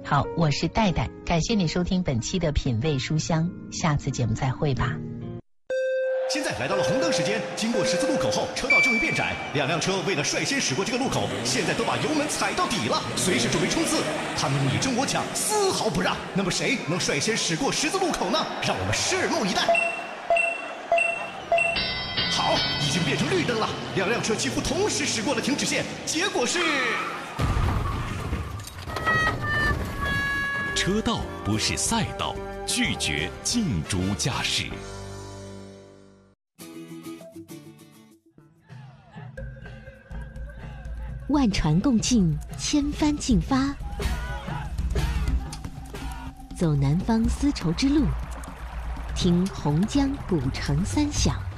好，我是戴戴，感谢你收听本期的品味书香，下次节目再会吧。 现在来到了红灯时间，经过十字路口后，车道就会变窄。两辆车为了率先驶过这个路口，现在都把油门踩到底了，随时准备冲刺。他们你争我抢，丝毫不让。那么谁能率先驶过十字路口呢？让我们拭目以待。好，已经变成绿灯了，两辆车几乎同时驶过了停止线，结果是…… 车道不是赛道，拒绝竞逐驾驶。 万船共进，千帆竞发，走南方丝绸之路，听洪江古城三响。